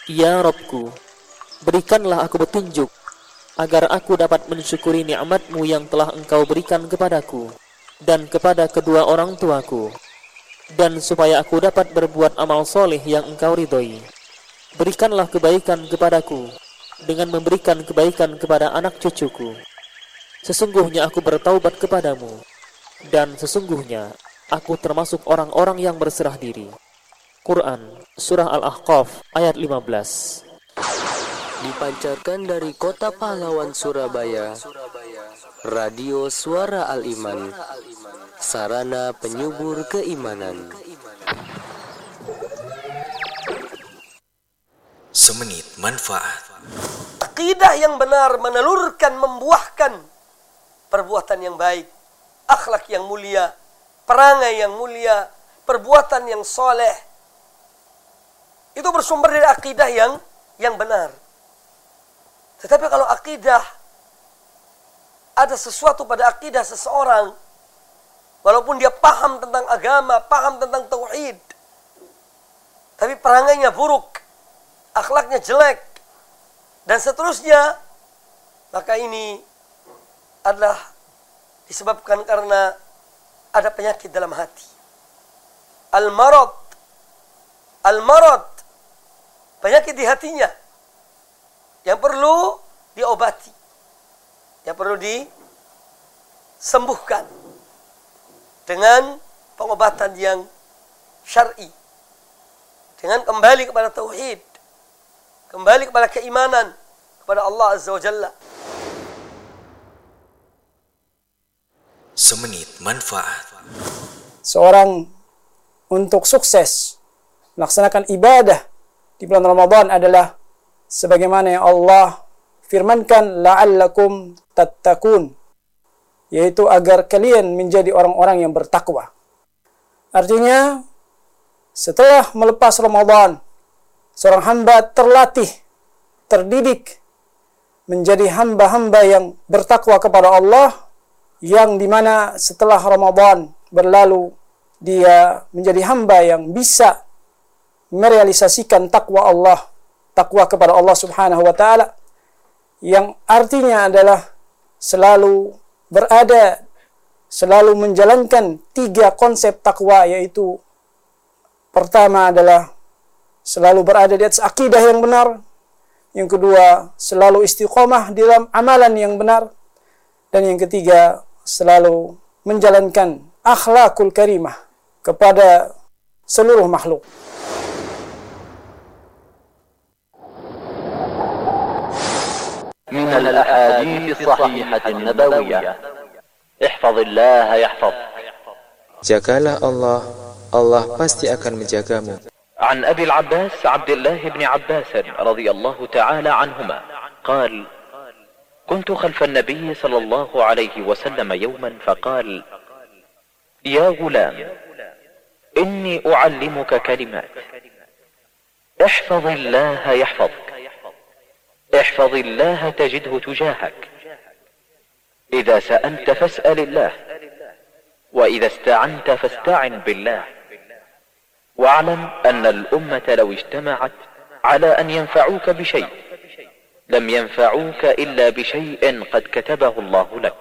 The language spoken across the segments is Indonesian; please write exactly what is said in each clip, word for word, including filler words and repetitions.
Ya Rabbku, berikanlah aku petunjuk, agar aku dapat mensyukuri nikmat-Mu yang telah Engkau berikan kepadaku dan kepada kedua orang tuaku, dan supaya aku dapat berbuat amal soleh yang Engkau ridhoi. Berikanlah kebaikan kepadaku dengan memberikan kebaikan kepada anak cucuku. Sesungguhnya aku bertaubat kepadamu, dan sesungguhnya aku termasuk orang-orang yang berserah diri. Quran Surah Al-Ahqaf ayat lima belas. Dipancarkan dari kota pahlawan Surabaya, Radio Suara Al-Iman, sarana penyubur keimanan. Semenit manfaat. Akidah yang benar menelurkan, membuahkan perbuatan yang baik, akhlak yang mulia, perangai yang mulia, perbuatan yang soleh. Itu bersumber dari akidah yang yang benar. Tetapi kalau akidah, ada sesuatu pada akidah seseorang, walaupun dia paham tentang agama, paham tentang tauhid, tapi perangainya buruk, akhlaknya jelek, dan seterusnya, maka ini adalah disebabkan karena ada penyakit dalam hati. Al-marad, al-marad, penyakit di hatinya yang perlu diobati, yang perlu disembuhkan dengan pengobatan yang syar'i, dengan kembali kepada tauhid, kembali kepada keimanan kepada Allah Azza wa Jalla. Semenit manfaat. Seorang untuk sukses melaksanakan ibadah di bulan Ramadan adalah sebagaimana yang Allah firmankan, la'allakum tattaqun, yaitu agar kalian menjadi orang-orang yang bertakwa. Artinya, setelah melepas Ramadan, seorang hamba terlatih, terdidik menjadi hamba-hamba yang bertakwa kepada Allah, yang dimana setelah Ramadan berlalu, dia menjadi hamba yang bisa merealisasikan takwa Allah, takwa kepada Allah Subhanahu wa taala, yang artinya adalah selalu berada, selalu menjalankan tiga konsep takwa, yaitu pertama adalah selalu berada di atas akidah yang benar, yang kedua selalu istiqomah di dalam amalan yang benar, dan yang ketiga selalu menjalankan akhlakul karimah kepada seluruh makhluk. من الأحاديث الصحيحة النبوية احفظ الله يحفظ. Jagalah Allah, Allah pasti akan menjagamu. عن أبي العباس عبد الله بن عباس رضي الله تعالى عنهما قال: كنت خلف النبي صلى الله عليه وسلم يوما فقال: يا غلام إني أعلمك كلمات احفظ الله يحفظك احفظ الله تجده تجاهك إذا سألت فاسأل الله وإذا استعنت فاستعن بالله واعلم أن الأمة لو اجتمعت على أن ينفعوك بشيء لم ينفعوك إلا بشيء قد كتبه الله لك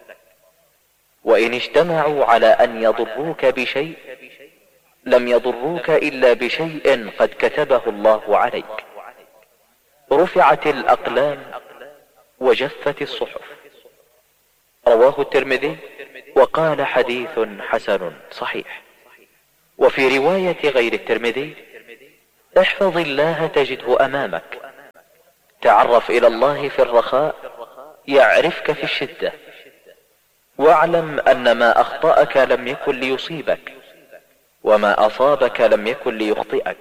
وإن اجتمعوا على أن يضروك بشيء لم يضروك إلا بشيء قد كتبه الله عليك رفعت الأقلام وجفت الصحف. رواه الترمذي وقال حديث حسن صحيح. وفي رواية غير الترمذي: احفظ الله تجده أمامك تعرف إلى الله في الرخاء يعرفك في الشدة واعلم أن ما أخطأك لم يكن ليصيبك وما أصابك لم يكن ليخطئك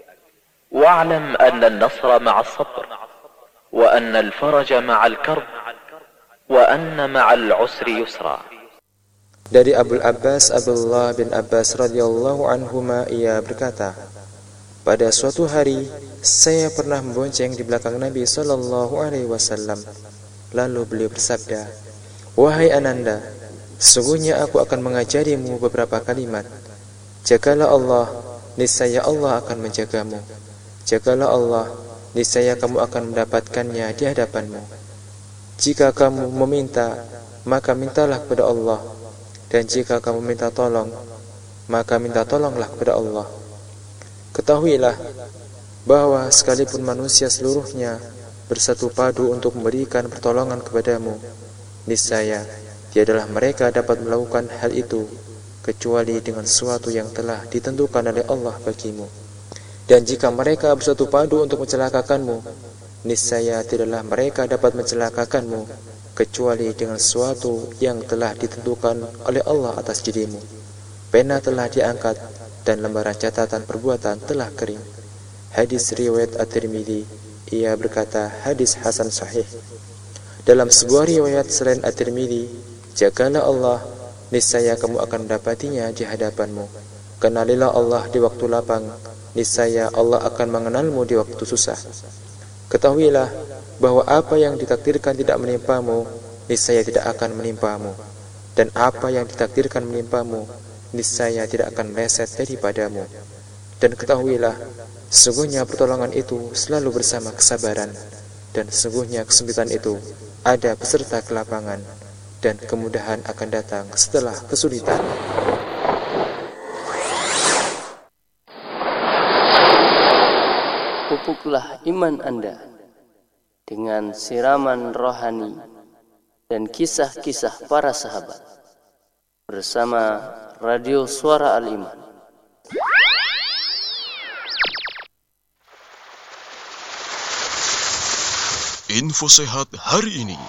واعلم أن النصر مع الصبر وأن الفرج مع الكرب وأن مع العسر يسرا. Dari Abul Abbas Abdullah bin Abbas radhiyallahu anhuma, ia berkata, pada suatu hari saya pernah membonceng di belakang Nabi sallallahu alaihi wasallam. Lalu beliau bersabda, wahai Ananda, sesungguhnya aku akan mengajarimu beberapa kalimat. Jagalah Allah, niscaya Allah akan menjagamu. Jagalah Allah, niscaya kamu akan mendapatkannya di hadapanmu. Jika kamu meminta, maka mintalah kepada Allah, dan jika kamu minta tolong, maka minta tolonglah kepada Allah. Ketahuilah bahwa sekalipun manusia seluruhnya bersatu padu untuk memberikan pertolongan kepadamu, niscaya tiadalah mereka dapat melakukan hal itu kecuali dengan sesuatu yang telah ditentukan oleh Allah bagimu. Dan jika mereka bersatu padu untuk mencelakakanmu, niscaya tidaklah mereka dapat mencelakakanmu kecuali dengan sesuatu yang telah ditentukan oleh Allah atas dirimu. Pena telah diangkat dan lembaran catatan perbuatan telah kering. Hadis riwayat At-Tirmidzi. Ia berkata hadis hasan sahih. Dalam sebuah riwayat selain At-Tirmidzi, jagalah Allah, niscaya kamu akan mendapatinya di hadapanmu. Kenalilah Allah di waktu lapang, niscaya Allah akan mengenalmu di waktu susah. Ketahuilah bahwa apa yang ditakdirkan tidak menimpamu, niscaya tidak akan menimpamu, dan apa yang ditakdirkan menimpamu, niscaya tidak akan meleset daripadamu. Dan ketahuilah, sesungguhnya pertolongan itu selalu bersama kesabaran, dan sesungguhnya kesempitan itu ada beserta kelapangan, dan kemudahan akan datang setelah kesulitan. Pupuklah iman Anda dengan siraman rohani dan kisah-kisah para sahabat bersama Radio Suara Al-Iman. Info sehat hari ini.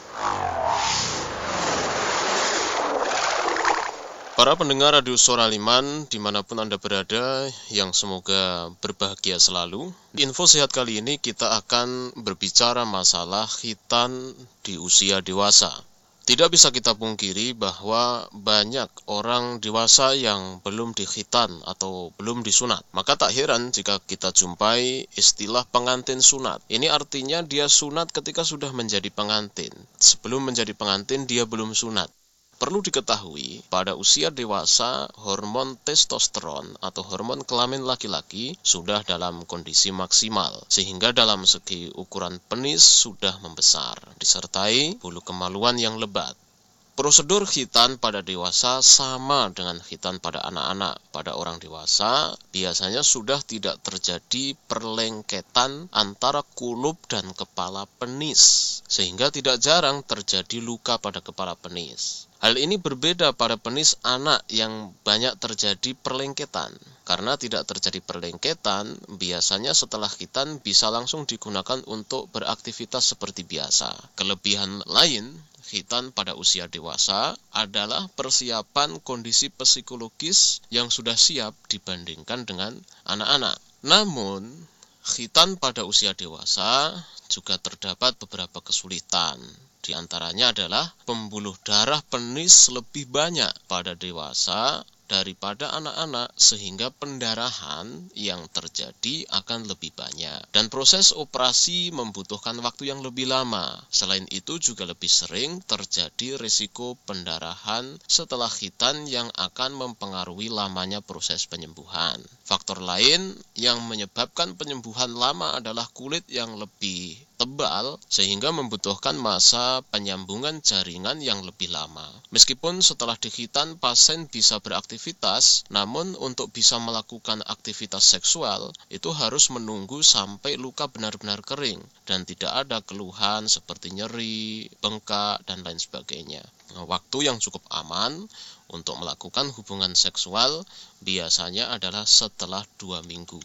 Para pendengar Radio Suara Al-Iman dimanapun Anda berada, yang semoga berbahagia selalu. Di info sehat kali ini kita akan berbicara masalah khitan di usia dewasa. Tidak bisa kita pungkiri bahwa banyak orang dewasa yang belum dikhitan atau belum disunat. Maka tak heran jika kita jumpai istilah pengantin sunat. Ini artinya dia sunat ketika sudah menjadi pengantin. Sebelum menjadi pengantin dia belum sunat. Perlu diketahui, pada usia dewasa, hormon testosteron atau hormon kelamin laki-laki sudah dalam kondisi maksimal, sehingga dalam segi ukuran penis sudah membesar, disertai bulu kemaluan yang lebat. Prosedur khitan pada dewasa sama dengan khitan pada anak-anak. Pada orang dewasa, biasanya sudah tidak terjadi perlengketan antara kulup dan kepala penis, sehingga tidak jarang terjadi luka pada kepala penis. Hal ini berbeda pada penis anak yang banyak terjadi perlengketan. Karena tidak terjadi perlengketan, biasanya setelah khitan bisa langsung digunakan untuk beraktivitas seperti biasa. Kelebihan lain khitan pada usia dewasa adalah persiapan kondisi psikologis yang sudah siap dibandingkan dengan anak-anak. Namun, khitan pada usia dewasa juga terdapat beberapa kesulitan. Di antaranya adalah pembuluh darah penis lebih banyak pada dewasa daripada anak-anak, sehingga pendarahan yang terjadi akan lebih banyak. Dan proses operasi membutuhkan waktu yang lebih lama. Selain itu juga lebih sering terjadi risiko pendarahan setelah khitan yang akan mempengaruhi lamanya proses penyembuhan. Faktor lain yang menyebabkan penyembuhan lama adalah kulit yang lebih tebal, sehingga membutuhkan masa penyambungan jaringan yang lebih lama. Meskipun setelah dikhitan pasien bisa beraktivitas, namun untuk bisa melakukan aktivitas seksual itu harus menunggu sampai luka benar-benar kering dan tidak ada keluhan seperti nyeri, bengkak, dan lain sebagainya. Waktu yang cukup aman untuk melakukan hubungan seksual biasanya adalah setelah dua minggu.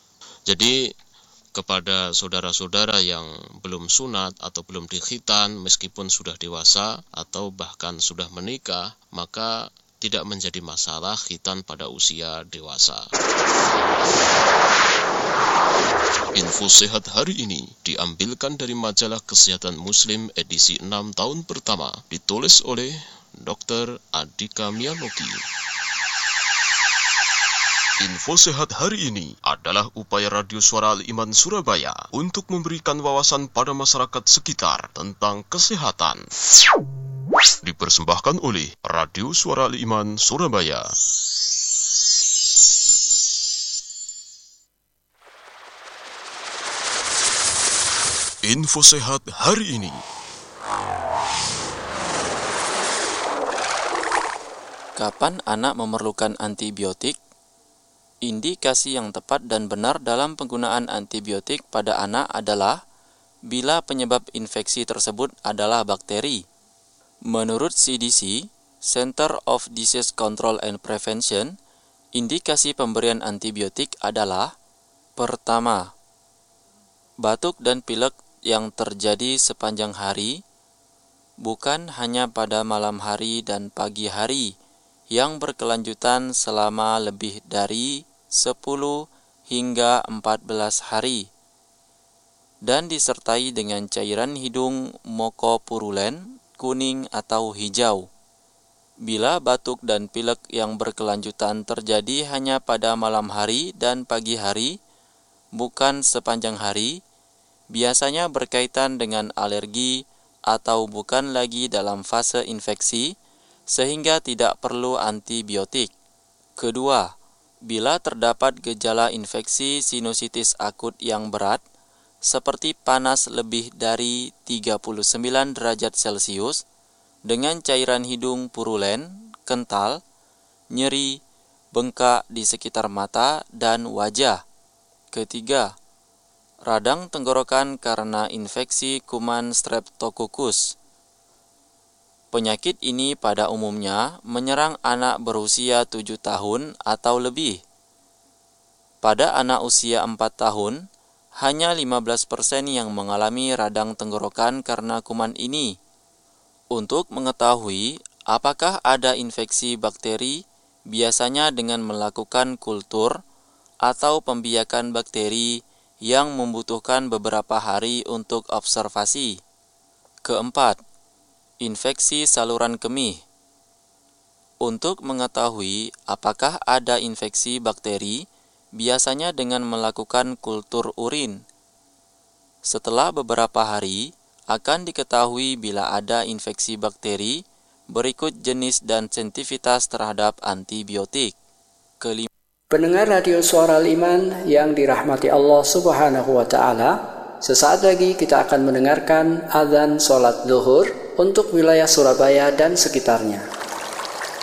Jadi kepada saudara-saudara yang belum sunat atau belum dikhitan meskipun sudah dewasa atau bahkan sudah menikah, maka tidak menjadi masalah khitan pada usia dewasa. Info sehat hari ini diambilkan dari majalah Kesehatan Muslim edisi enam tahun pertama, ditulis oleh Dokter Adika Miyanoki. Info sehat hari ini adalah upaya Radio Suara Al-Iman Surabaya untuk memberikan wawasan pada masyarakat sekitar tentang kesehatan. Dipersembahkan oleh Radio Suara Al-Iman Surabaya. Info sehat hari ini. Kapan anak memerlukan antibiotik? Indikasi yang tepat dan benar dalam penggunaan antibiotik pada anak adalah bila penyebab infeksi tersebut adalah bakteri. Menurut C D C, Center of Disease Control and Prevention, indikasi pemberian antibiotik adalah: pertama, batuk dan pilek yang terjadi sepanjang hari, bukan hanya pada malam hari dan pagi hari, yang berkelanjutan selama lebih dari sepuluh hingga empat belas hari, dan disertai dengan cairan hidung mukopurulen, kuning atau hijau. Bila batuk dan pilek yang berkelanjutan terjadi hanya pada malam hari dan pagi hari, bukan sepanjang hari, biasanya berkaitan dengan alergi atau bukan lagi dalam fase infeksi, sehingga tidak perlu antibiotik. Kedua, bila terdapat gejala infeksi sinusitis akut yang berat, seperti panas lebih dari tiga puluh sembilan derajat Celcius, dengan cairan hidung purulen, kental, nyeri, bengkak di sekitar mata dan wajah. Ketiga, radang tenggorokan karena infeksi kuman Streptococcus. Penyakit ini pada umumnya menyerang anak berusia tujuh tahun atau lebih. Pada anak usia empat tahun, hanya lima belas persen yang mengalami radang tenggorokan karena kuman ini. Untuk mengetahui apakah ada infeksi bakteri, biasanya dengan melakukan kultur atau pembiakan bakteri yang membutuhkan beberapa hari untuk observasi. Keempat, infeksi saluran kemih. Untuk mengetahui apakah ada infeksi bakteri, biasanya dengan melakukan kultur urin. Setelah beberapa hari, akan diketahui bila ada infeksi bakteri, berikut jenis dan sensitivitas terhadap antibiotik. Kelima. Pendengar Radio Suara Al-Iman yang dirahmati Allah Subhanahu wa Ta'ala, sesaat lagi kita akan mendengarkan adzan sholat zuhur untuk wilayah Surabaya dan sekitarnya.